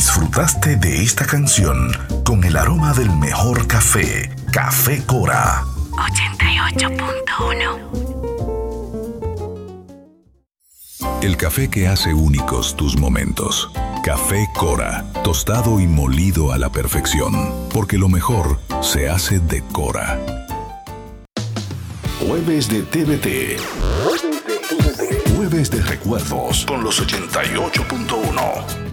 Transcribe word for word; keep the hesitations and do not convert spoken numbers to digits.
Disfrutaste de esta canción con el aroma del mejor café, Café Cora. ochenta y ocho punto uno. El café que hace únicos tus momentos. Café Cora, tostado y molido a la perfección, porque lo mejor se hace de Cora. Jueves de T V T. Jueves de Recuerdos con los ochenta y ocho punto uno.